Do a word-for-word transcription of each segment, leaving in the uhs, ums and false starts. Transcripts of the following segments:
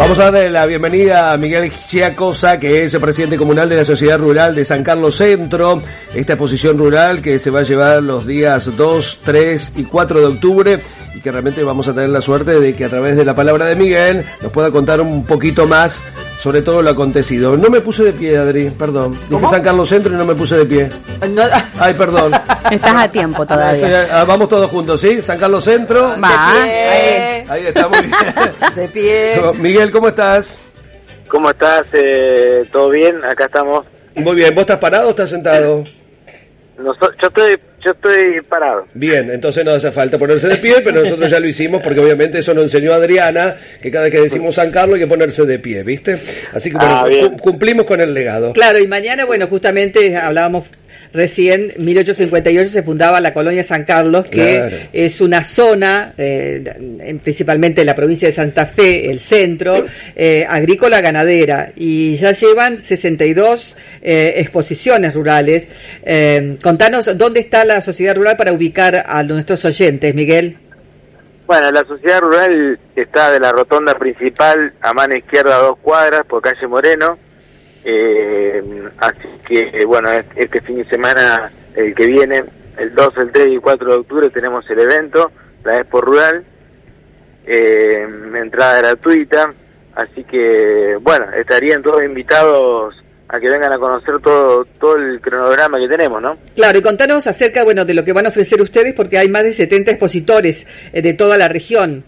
Vamos a darle la bienvenida a Miguel Giacosa, que es el presidente comunal de la Sociedad Rural de San Carlos Centro. Esta exposición rural que se va a llevar los días dos, tres y cuatro de octubre y que realmente vamos a tener la suerte de que a través de la palabra de Miguel nos pueda contar un poquito más sobre todo lo acontecido. No me puse de pie, Adri, perdón. Dije ¿Cómo? San Carlos Centro y no me puse de pie. No. Ay, perdón. Estás a tiempo todavía. Estoy, vamos todos juntos, ¿sí? San Carlos Centro. Va. De pie. Ahí, ahí está, muy bien. De pie. Miguel, ¿cómo estás? ¿Cómo estás? Eh, ¿Todo bien? Acá estamos. Muy bien. ¿Vos estás parado o estás sentado? No, yo estoy yo estoy parado. Bien, entonces no hace falta ponerse de pie, pero nosotros ya lo hicimos porque obviamente eso nos enseñó Adriana, que cada vez que decimos San Carlos hay que ponerse de pie, ¿viste? Así que bueno, ah, cumplimos con el legado. Claro, y mañana, bueno, justamente hablábamos recién, mil ochocientos cincuenta y ocho se fundaba la colonia San Carlos, que claro. es una zona, eh, principalmente en la provincia de Santa Fe, el centro, eh, agrícola ganadera, y ya llevan sesenta y dos eh, exposiciones rurales. Eh, contanos, ¿dónde está la sociedad rural para ubicar a nuestros oyentes, Miguel? Bueno, la sociedad rural está de la rotonda principal a mano izquierda a dos cuadras por calle Moreno. Eh, así que bueno, este fin de semana, el que viene, el dos, el tres y cuatro de octubre tenemos el evento, la Expo Rural, eh, entrada gratuita, así que bueno, estarían todos invitados a que vengan a conocer todo todo el cronograma que tenemos, ¿no? Claro, y contanos acerca, bueno, de lo que van a ofrecer ustedes, porque hay más de setenta expositores eh, de toda la región.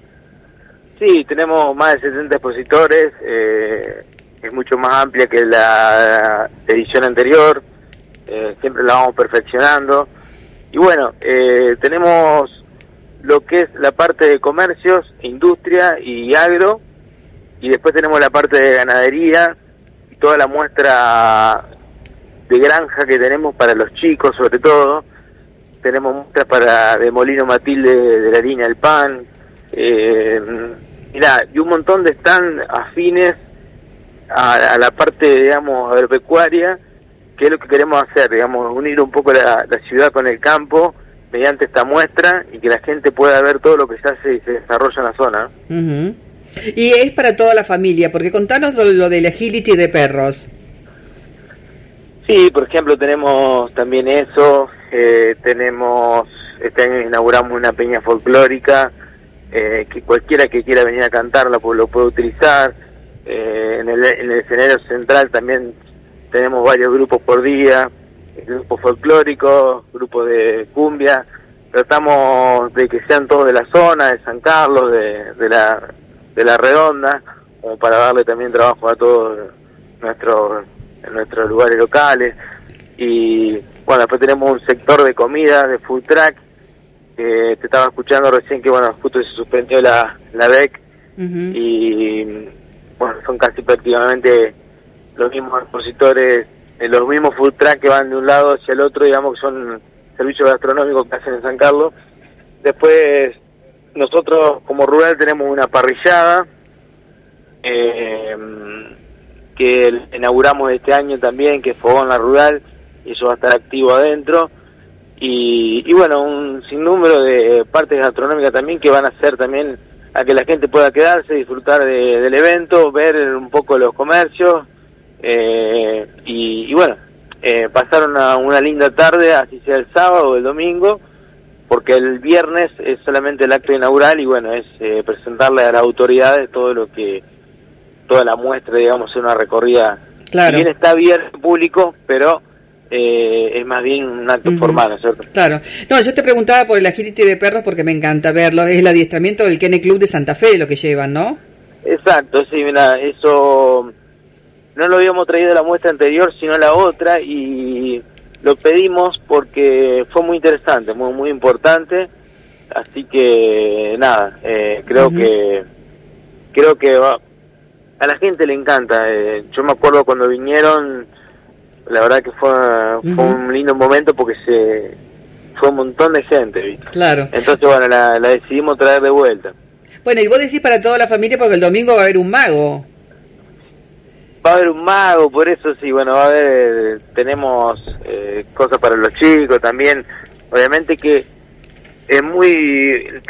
Sí, tenemos más de setenta expositores, eh, es mucho más amplia que la edición anterior, eh, siempre la vamos perfeccionando. Y bueno, eh, tenemos lo que es la parte de comercios, industria y agro, y después tenemos la parte de ganadería y toda la muestra de granja que tenemos para los chicos, sobre todo. Tenemos muestras para de Molino Matilde, de la línea del pan, eh, mirá, y un montón de stand afines A, a la parte, digamos, agropecuaria, que es lo que queremos hacer, digamos, unir un poco la, la ciudad con el campo mediante esta muestra y que la gente pueda ver todo lo que se hace y se desarrolla en la zona. Uh-huh. Y es para toda la familia, porque contanos lo, lo del agility de perros. Sí, por ejemplo, tenemos también eso, eh, tenemos, este año inauguramos una peña folclórica, eh, que cualquiera que quiera venir a cantarla pues lo puede utilizar. Eh, en, el, en el escenario central también tenemos varios grupos por día, grupos folclóricos, grupos de cumbia. Tratamos de que sean todos de la zona, de San Carlos, de, de la de la Redonda, como para darle también trabajo a todos nuestros nuestros lugares locales. Y bueno, después tenemos un sector de comida, de food truck, que te estaba escuchando recién que bueno, justo se suspendió la, la B E C, uh-huh. y bueno, son casi prácticamente los mismos expositores, eh, los mismos food truck que van de un lado hacia el otro, digamos que son servicios gastronómicos que hacen en San Carlos. Después, nosotros como rural tenemos una parrillada, eh, que inauguramos este año también, que es Fogón La Rural, y eso va a estar activo adentro. Y, y bueno, un sinnúmero de partes gastronómicas también que van a ser también a que la gente pueda quedarse, disfrutar de, del evento, ver un poco los comercios, eh, y, y bueno, eh, pasar una, una linda tarde, así sea el sábado o el domingo, porque el viernes es solamente el acto inaugural y bueno, es eh, presentarle a las autoridades todo lo que, toda la muestra, digamos, es una recorrida, claro. Si bien está abierto al público, pero Eh, es más bien un acto uh-huh. formal, ¿no es cierto? Claro. No, yo te preguntaba por el agility de perros porque me encanta verlo. Es el adiestramiento del Kennel Club de Santa Fe lo que llevan, ¿no? Exacto, sí, mira, eso no lo habíamos traído de la muestra anterior, sino la otra, y lo pedimos porque fue muy interesante, muy muy importante. Así que, nada, eh, creo uh-huh. que creo que va, a la gente le encanta. Eh, yo me acuerdo cuando vinieron, la verdad que fue, uh-huh. fue un lindo momento porque se fue un montón de gente, ¿viste? Claro. Entonces, bueno, la, la decidimos traer de vuelta. Bueno, y vos decís para toda la familia porque el domingo va a haber un mago. Va a haber un mago, por eso sí, bueno, va a haber, tenemos eh, cosas para los chicos también. Obviamente que es muy...